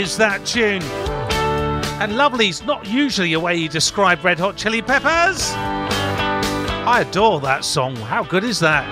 Is that tune? And lovely's not usually a way you describe Red Hot Chili Peppers. I adore that song. How good is that?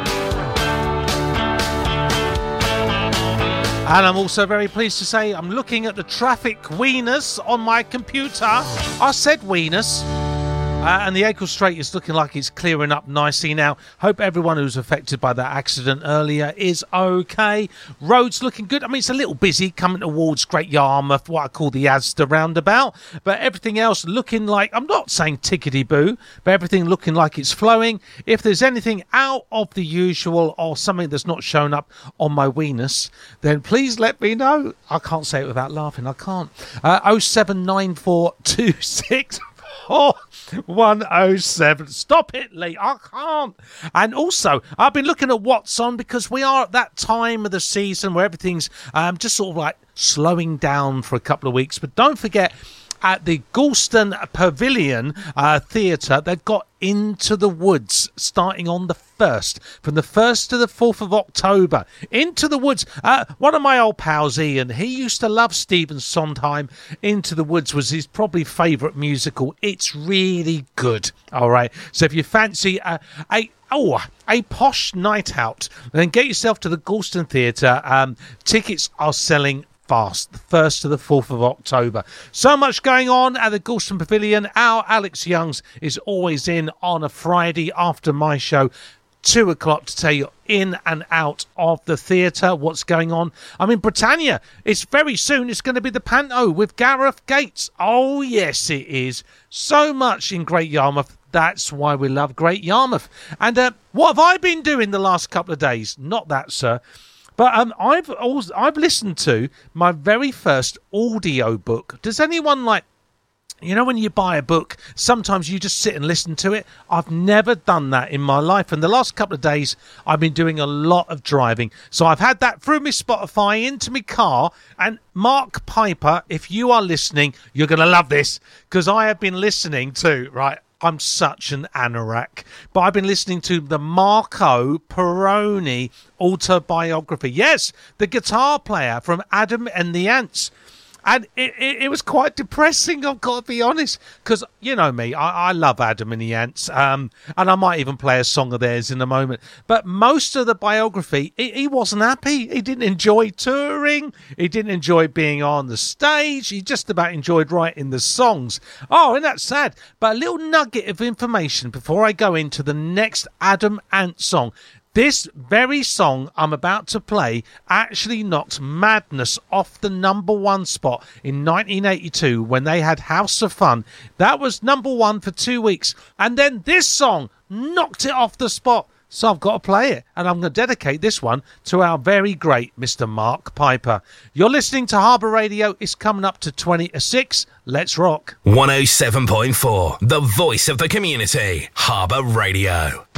And I'm also very pleased to say I'm looking at the traffic wieners on my computer. I said wieners. And the Acle Strait is looking like it's clearing up nicely now. Hope everyone who was affected by that accident earlier is okay. Roads looking good. I mean, it's a little busy coming towards Great Yarmouth, what I call the Asda roundabout. But everything else looking like, I'm not saying tickety-boo, but everything looking like it's flowing. If there's anything out of the usual or something that's not shown up on my weenus, then please let me know. I can't say it without laughing. I can't. 0794264 107. Stop it, Lee. I can't. And also, I've been looking at what's on because we are at that time of the season where everything's just sort of like slowing down for a couple of weeks. But don't forget, at the Galston Pavilion Theatre, they've got Into the Woods starting on the 1st, from the 1st to the 4th of October. Into the Woods. One of my old pals, Ian, he used to love Stephen Sondheim. Into the Woods was his probably favourite musical. It's really good. All right. So if you fancy a posh night out, then get yourself to the Galston Theatre. Tickets are selling fast, the 1st to the 4th of October. So much going on at the Galston Pavilion. Our Alex Youngs is always in on a Friday after my show, 2 o'clock, to tell you in and out of the theatre what's going on. I mean, Britannia, it's very soon. It's going to be the Panto with Gareth Gates. Oh, yes, it is. So much in Great Yarmouth. That's why we love Great Yarmouth. And what have I been doing the last couple of days? Not that, sir. But I've listened to my very first audio book. Does anyone like, you know, when you buy a book, sometimes you just sit and listen to it? I've never done that in my life. And the last couple of days, I've been doing a lot of driving. So I've had that through my Spotify into my car. And Mark Piper, if you are listening, you're going to love this, because I have been listening to, right, I'm such an anorak, but I've been listening to the Marco Perrone autobiography. Yes, the guitar player from Adam and the Ants. And it was quite depressing, I've got to be honest, because, you know me, I love Adam and the Ants, and I might even play a song of theirs in a moment. But most of the biography, he wasn't happy. He didn't enjoy touring. He didn't enjoy being on the stage. He just about enjoyed writing the songs. Oh, and that's sad. But a little nugget of information before I go into the next Adam Ant song. This very song I'm about to play actually knocked Madness off the #1 spot in 1982 when they had House of Fun. That was #1 for 2 weeks. And then this song knocked it off the spot. So I've got to play it. And I'm going to dedicate this one to our very great Mr. Mark Piper. You're listening to Harbour Radio. It's coming up to 20 to 6. Let's rock. 107.4, the voice of the community. Harbour Radio.